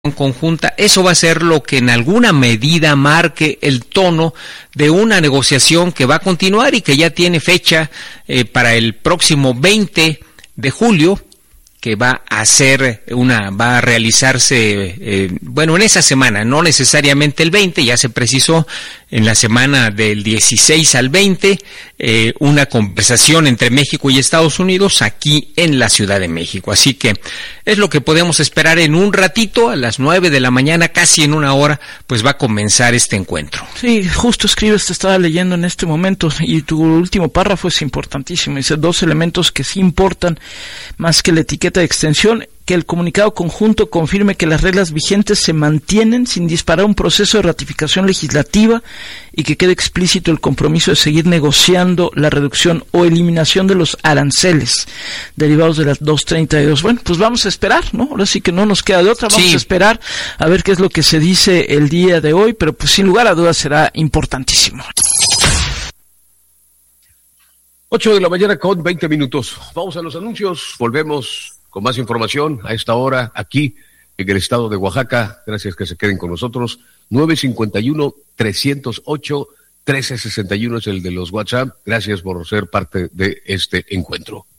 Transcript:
conjunta, eso va a ser lo que en alguna medida marque el tono de una negociación que va a continuar y que ya tiene fecha para el próximo 20 de julio, que va a realizarse, en esa semana, no necesariamente el 20, ya se precisó en la semana del 16 al 20, una conversación entre México y Estados Unidos aquí en la Ciudad de México. Así que es lo que podemos esperar en un ratito, a las 9 de la mañana, casi en una hora, pues va a comenzar este encuentro. Sí, justo escribes, te estaba leyendo en este momento, y tu último párrafo es importantísimo. Dice, 2 elementos que sí importan más que la etiqueta de extensión: que el comunicado conjunto confirme que las reglas vigentes se mantienen sin disparar un proceso de ratificación legislativa, y que quede explícito el compromiso de seguir negociando la reducción o eliminación de los aranceles derivados de las 232. Bueno, pues vamos a esperar, ¿no? Ahora sí que no nos queda de otra, vamos a esperar a ver qué es lo que se dice el día de hoy, pero pues sin lugar a dudas será importantísimo. 8 de la mañana con 20 minutos. Vamos a los anuncios, volvemos con más información a esta hora aquí en el estado de Oaxaca. Gracias que se queden con nosotros. 951-308-1361 es el de los WhatsApp. Gracias por ser parte de este encuentro.